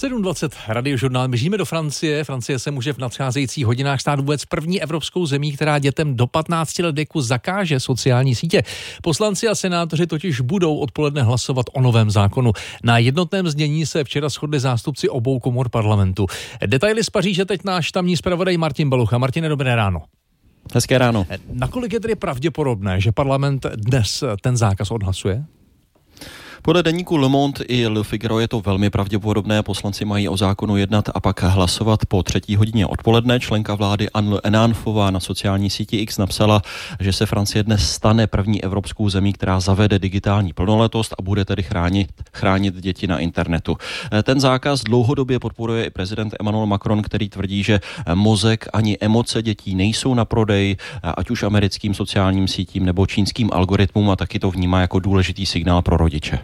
7:20 Radiožurnál. My žijeme do Francie. Francie se může v nadcházejících hodinách stát vůbec první evropskou zemí, která dětem do 15 let věku zakáže sociální sítě. Poslanci a senátoři totiž budou odpoledne hlasovat o novém zákonu. Na jednotném znění se včera shodli zástupci obou komor parlamentu. Detaily z Paříže teď náš tamní zpravodaj Martin Balucha. Martine, dobré ráno. Hezké ráno. Nakolik je tedy pravděpodobné, že parlament dnes ten zákaz odhlasuje? Podle deníku Le Monde i Le Figaro je to velmi pravděpodobné. Poslanci mají o zákonu jednat a pak hlasovat po 3. hodině odpoledne. Členka vlády Anne Enanfová na sociální síti X napsala, že se Francie dnes stane první evropskou zemí, která zavede digitální plnoletost a bude tedy chránit děti na internetu. Ten zákaz dlouhodobě podporuje i prezident Emmanuel Macron, který tvrdí, že mozek ani emoce dětí nejsou na prodej, ať už americkým sociálním sítím nebo čínským algoritmům, a taky to vnímá jako důležitý signál pro rodiče.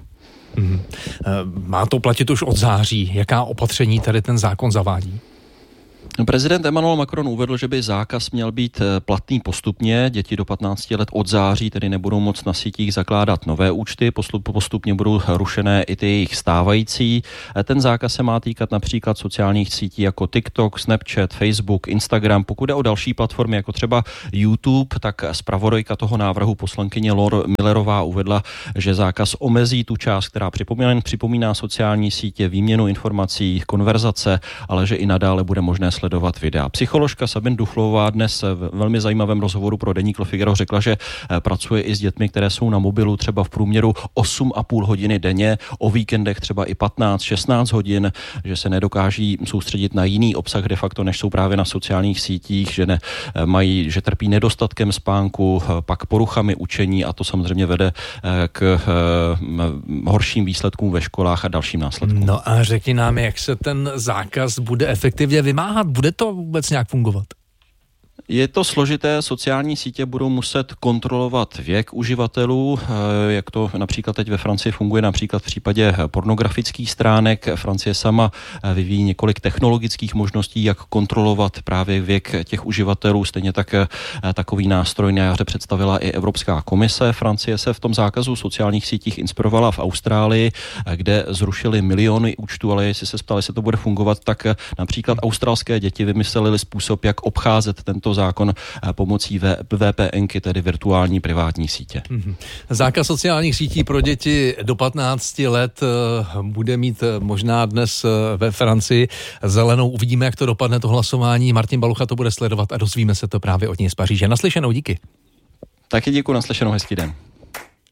Má to platit už od září. Jaká opatření tady ten zákon zavádí? Prezident Emmanuel Macron uvedl, že by zákaz měl být platný postupně. Děti do 15 let od září tedy nebudou moct na sítích zakládat nové účty, postupně budou rušené i ty jejich stávající. Ten zákaz se má týkat například sociálních sítí jako TikTok, Snapchat, Facebook, Instagram. Pokud jde o další platformy jako třeba YouTube, tak zpravodajka toho návrhu poslankyně Laure Millerová uvedla, že zákaz omezí tu část, která připomíná sociální sítě, výměnu informací, konverzace, ale že i nadále bude možné sledovat videa. Psycholožka Sabine Duchlová dnes v velmi zajímavém rozhovoru pro deník Le Figaro řekla, že pracuje i s dětmi, které jsou na mobilu třeba v průměru 8,5 hodiny denně, o víkendech třeba i 15-16 hodin, že se nedokáží soustředit na jiný obsah de facto, než jsou právě na sociálních sítích, že trpí nedostatkem spánku, pak poruchami učení, a to samozřejmě vede k horším výsledkům ve školách a dalším následkům. No a řekni nám, jak se ten zákaz bude efektivně vymáhat? Bude to vůbec nějak fungovat? Je to složité, sociální sítě budou muset kontrolovat věk uživatelů, jak to například teď ve Francii funguje, například v případě pornografických stránek. Francie sama vyvíjí několik technologických možností, jak kontrolovat právě věk těch uživatelů. Stejně tak takový nástroj na jaře představila i Evropská komise. Francie se v tom zákazu sociálních sítích inspirovala v Austrálii, kde zrušili miliony účtů, ale jestli se ptali, jestli to bude fungovat, tak například australské děti vymysleli způsob, jak obcházet tento zákon pomocí VPNky, tedy virtuální privátní sítě. Zákaz sociálních sítí pro děti do 15 let bude mít možná dnes ve Francii zelenou. Uvidíme, jak to dopadne, to hlasování. Martin Balucha to bude sledovat a dozvíme se to právě od něj z Paříže. Naslyšenou, díky. Taky děkuji, naslyšenou, hezký den.